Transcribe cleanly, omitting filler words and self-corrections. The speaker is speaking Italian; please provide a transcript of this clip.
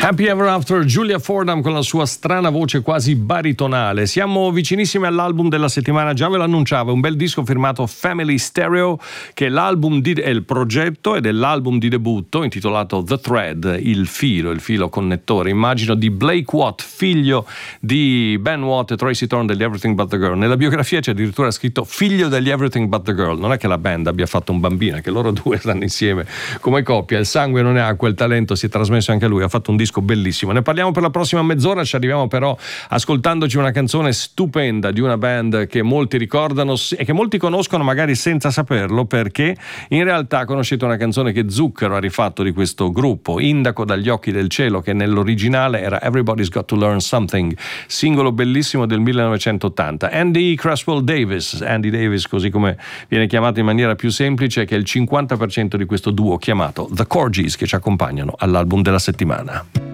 Happy Ever After, Julia Fordham con la sua strana voce quasi baritonale. Siamo vicinissimi all'album della settimana, già ve l'annunciavo, un bel disco firmato Family Stereo, che è è il progetto ed è l'album di debutto intitolato The Thread, il filo connettore, immagino, di Blake Watt, figlio di Ben Watt e Tracy Thorn degli Everything But The Girl. Nella biografia c'è addirittura scritto figlio degli Everything But The Girl. Non è che la band abbia fatto un bambino, è che loro due stanno insieme come coppia, il sangue non è acqua, il talento si è trasmesso anche a lui, ha fatto un disco bellissimo. Ne parliamo per la prossima mezz'ora, ci arriviamo però ascoltandoci una canzone stupenda di una band che molti ricordano e che molti conoscono magari senza saperlo, perché in realtà conoscete una canzone che Zucchero ha rifatto di questo gruppo, Indaco dagli occhi del cielo, che nell'originale era Everybody's Got to Learn Something, singolo bellissimo del 1980. Andy Creswell Davis, Andy Davis così come viene chiamato in maniera più semplice, che è il 50% di questo duo chiamato The Corgis, che ci accompagnano all'album della settimana.